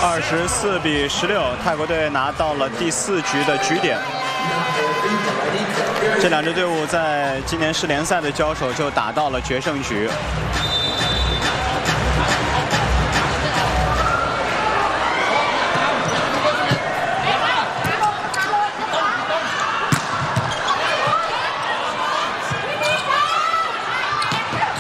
24比16，泰国队拿到了第4局的局点。这两支队伍在今年世联赛的交手就打到了决胜局。